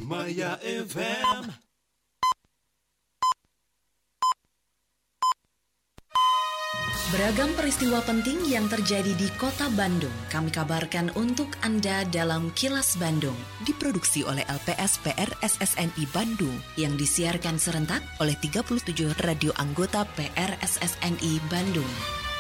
Maya FM. Beragam peristiwa penting yang terjadi di Kota Bandung kami kabarkan untuk Anda dalam Kilas Bandung. Diproduksi oleh LPSPR SSNI Bandung yang disiarkan serentak oleh 37 radio anggota PRSSNI Bandung.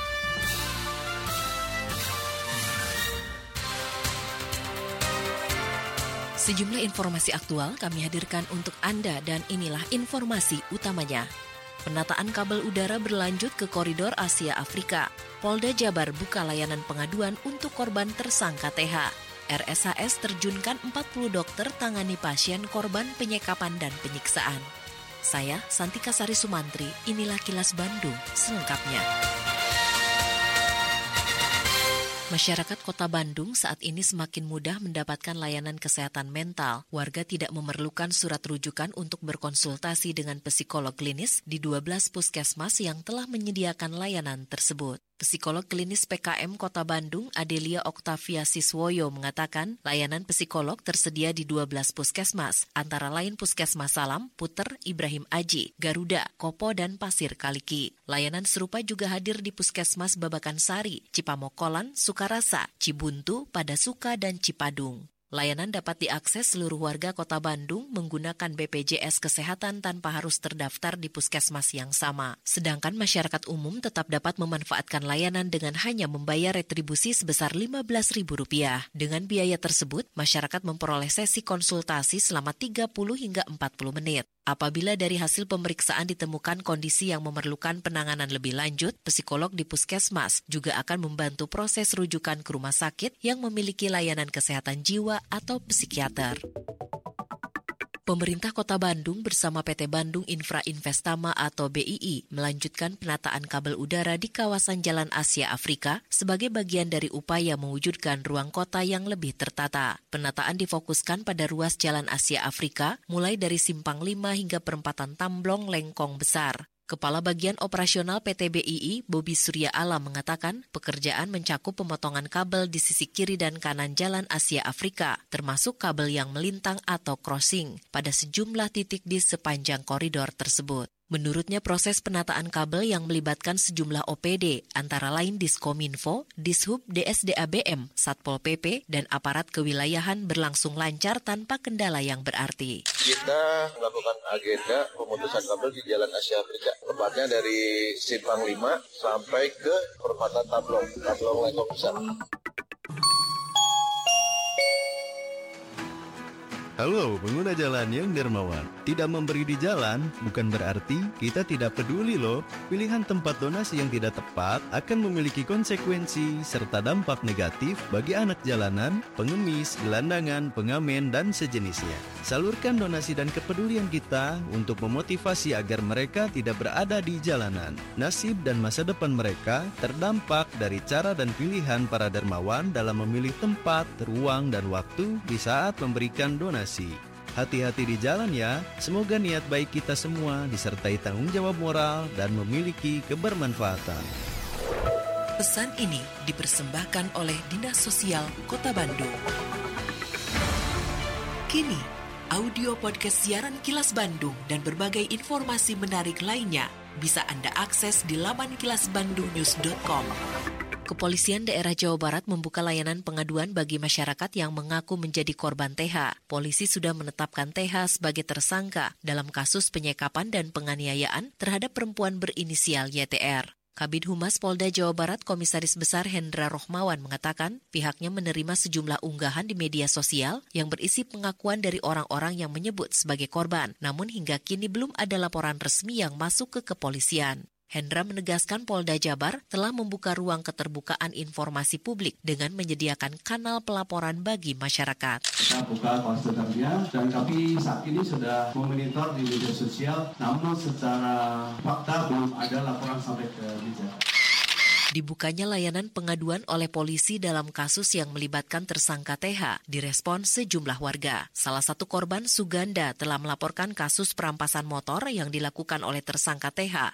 Sejumlah informasi aktual kami hadirkan untuk Anda dan inilah informasi utamanya. Penataan kabel udara berlanjut ke koridor Asia Afrika. Polda Jabar buka layanan pengaduan untuk korban tersangka TH. RSHS terjunkan 40 dokter tangani pasien korban penyekapan dan penyiksaan. Saya Santika Sari Sumantri, inilah Kilas Bandung selengkapnya. Masyarakat Kota Bandung saat ini semakin mudah mendapatkan layanan kesehatan mental. Warga tidak memerlukan surat rujukan untuk berkonsultasi dengan psikolog klinis di 12 puskesmas yang telah menyediakan layanan tersebut. Psikolog klinis PKM Kota Bandung, Adelia Oktavia Siswoyo mengatakan layanan psikolog tersedia di 12 puskesmas, antara lain Puskesmas Salam, Puter, Ibrahim Aji, Garuda, Kopo, dan Pasir Kaliki. Layanan serupa juga hadir di Puskesmas Babakan Sari, Cipamokolan, Sukarasa, Cibuntu, Padasuka, dan Cipadung. Layanan dapat diakses seluruh warga Kota Bandung menggunakan BPJS Kesehatan tanpa harus terdaftar di puskesmas yang sama. Sedangkan masyarakat umum tetap dapat memanfaatkan layanan dengan hanya membayar retribusi sebesar Rp15.000. Dengan biaya tersebut, masyarakat memperoleh sesi konsultasi selama 30 hingga 40 menit. Apabila dari hasil pemeriksaan ditemukan kondisi yang memerlukan penanganan lebih lanjut, psikolog di puskesmas juga akan membantu proses rujukan ke rumah sakit yang memiliki layanan kesehatan jiwa atau psikiater. Pemerintah Kota Bandung bersama PT Bandung Infra Investama atau BII melanjutkan penataan kabel udara di kawasan Jalan Asia Afrika sebagai bagian dari upaya mewujudkan ruang kota yang lebih tertata. Penataan difokuskan pada ruas Jalan Asia Afrika mulai dari Simpang 5 hingga perempatan Tamblong Lengkong Besar. Kepala Bagian Operasional PT BII, Bobi Surya Alam mengatakan pekerjaan mencakup pemotongan kabel di sisi kiri dan kanan Jalan Asia Afrika, termasuk kabel yang melintang atau crossing pada sejumlah titik di sepanjang koridor tersebut. Menurutnya proses penataan kabel yang melibatkan sejumlah OPD, antara lain Diskominfo, Dishub, DSDABM, Satpol PP, dan aparat kewilayahan berlangsung lancar tanpa kendala yang berarti. Kita melakukan agenda pemutusan kabel di Jalan Asia Afrika, tepatnya dari Simpang 5 sampai ke perempatan Tamblong Lengkong Besar. Halo pengguna jalan yang dermawan. Tidak memberi di jalan bukan berarti kita tidak peduli loh. Pilihan tempat donasi yang tidak tepat akan memiliki konsekuensi serta dampak negatif bagi anak jalanan, pengemis, gelandangan, pengamen, dan sejenisnya. Salurkan donasi dan kepedulian kita untuk memotivasi agar mereka tidak berada di jalanan. Nasib dan masa depan mereka terdampak dari cara dan pilihan para dermawan dalam memilih tempat, ruang, dan waktu di saat memberikan donasi. Hati-hati di jalan ya, semoga niat baik kita semua disertai tanggung jawab moral dan memiliki kebermanfaatan. Pesan ini dipersembahkan oleh Dinas Sosial Kota Bandung. Kini, audio podcast siaran Kilas Bandung dan berbagai informasi menarik lainnya bisa Anda akses di laman kilasbandungnews.com. Kepolisian daerah Jawa Barat membuka layanan pengaduan bagi masyarakat yang mengaku menjadi korban TH. Polisi sudah menetapkan TH sebagai tersangka dalam kasus penyekapan dan penganiayaan terhadap perempuan berinisial YTR. Kabid Humas Polda Jawa Barat Komisaris Besar Hendra Rohmawan mengatakan pihaknya menerima sejumlah unggahan di media sosial yang berisi pengakuan dari orang-orang yang menyebut sebagai korban. Namun hingga kini belum ada laporan resmi yang masuk ke kepolisian. Hendra menegaskan Polda Jabar telah membuka ruang keterbukaan informasi publik dengan menyediakan kanal pelaporan bagi masyarakat. Kita buka konsultasinya dan kami saat ini sudah memonitor di media sosial, namun secara fakta belum ada laporan sampai ke media. Dibukanya layanan pengaduan oleh polisi dalam kasus yang melibatkan tersangka TH direspon sejumlah warga. Salah satu korban Suganda telah melaporkan kasus perampasan motor yang dilakukan oleh tersangka TH